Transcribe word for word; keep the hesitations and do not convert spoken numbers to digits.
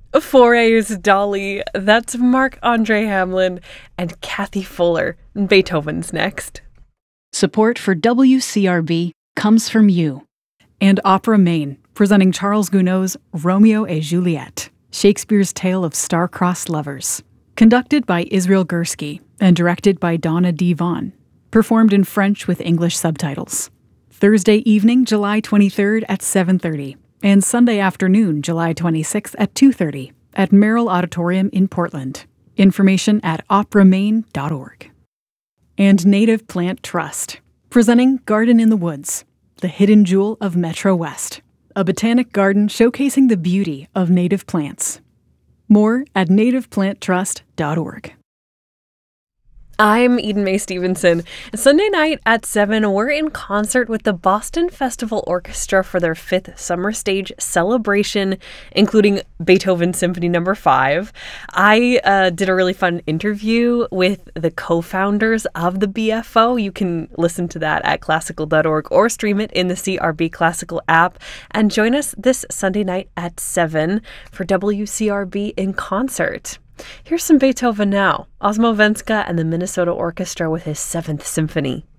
Fauré's Dolly. That's Marc-Andre Hamelin and Kathy Fuller. Beethoven's next. Support for W C R B comes from you. And Opera Maine, presenting Charles Gounod's Romeo et Juliet, Shakespeare's tale of star-crossed lovers. Conducted by Israel Gursky and directed by Donna D. Vaughn. Performed in French with English subtitles. Thursday evening, July twenty-third at seven thirty. And Sunday afternoon, July twenty-sixth at two thirty at Merrill Auditorium in Portland. Information at opera maine dot org. And Native Plant Trust, presenting Garden in the Woods, the hidden jewel of Metro West, a botanic garden showcasing the beauty of native plants. More at native plant trust dot org. I'm Eden Mae Stevenson. Sunday night at seven, we're in concert with the Boston Festival Orchestra for their fifth Summer Stage celebration, including Beethoven Symphony Number five. I uh, did a really fun interview with the co-founders of the B F O. You can listen to that at classical dot org or stream it in the C R B Classical app. And join us this Sunday night at seven for W C R B in concert. Here's some Beethoven now. Osmo Venska and the Minnesota Orchestra with his Seventh Symphony.